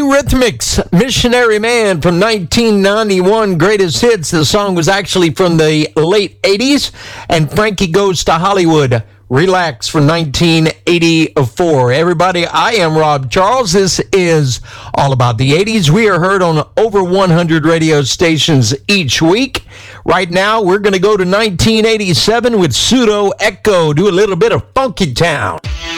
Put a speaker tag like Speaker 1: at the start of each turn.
Speaker 1: Eurythmics, Missionary Man from 1991, greatest hits. The song was actually from the late 80s. And Frankie Goes to Hollywood, Relax from 1984. Everybody, I am Rob Charles. This is All About the 80s. We are heard on over 100 radio stations each week. Right now, we're going to go to 1987 with Pseudo Echo, do a little bit of Funky Town.